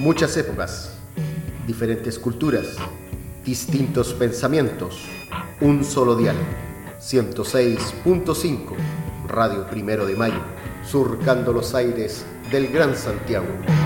Muchas épocas, diferentes culturas, distintos pensamientos, un solo dial. 106.5, Radio Primero de Mayo, surcando los aires del Gran Santiago.